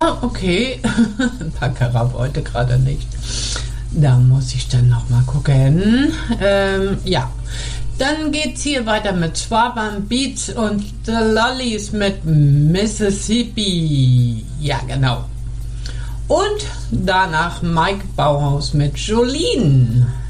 Okay, Baccarat heute gerade nicht. Da muss ich dann noch mal gucken. Ja, dann geht's hier weiter mit Schwaben Beats und The Lollies mit Mississippi. Ja, genau. Und danach Mike Bauhaus mit Jolene.